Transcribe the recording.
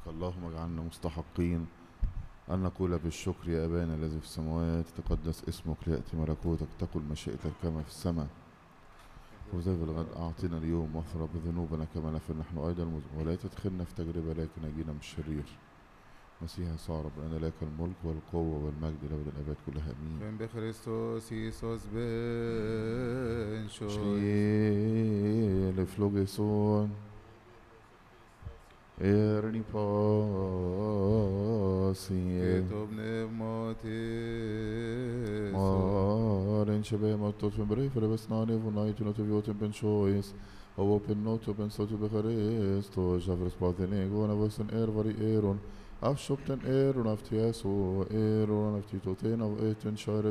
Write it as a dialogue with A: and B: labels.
A: اللهم اجعلنا مستحقين أن نقول بالشكر يا أبانا الذي في السماوات، تقدس اسمك، ليأتي ملكوتك، تقل مشيئتك كما في السماء وزي في الغد. أعطنا اليوم واغفر بذنوبنا كما نغفر نحن أيضا، ولا تدخلنا في تجربة لكن نجينا من الشرير. مسيح يسوع ربنا لك الملك والقوة والمجد لأبد الآباد كلها آمين.
B: Men Christus Isus ben shois.
A: Schnee flogeson pasi
B: Ketub pneumatis.
A: Maren شبه مطوط من بريف لبسناني ونايت نوتو بن شويس أو بن نوتو بن صوتو بخريستو جافرس باثنيغو نفسن وري إيرون أفشوبتن إيرون أفتياسو إيرون أفتيتوتين أو إيتن شارت